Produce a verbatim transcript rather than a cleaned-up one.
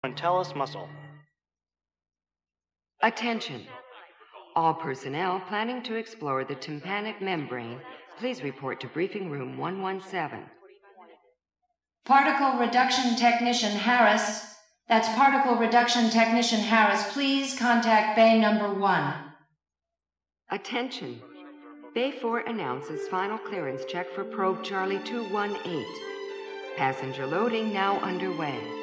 Frontalis muscle. Attention. All personnel planning to explore the tympanic membrane, please report to briefing room one one seven. Particle Reduction Technician Harris. That's Particle Reduction Technician Harris. Please contact Bay number one. Attention. Bay four announces final clearance check for probe Charlie two one eight. Passenger loading now underway.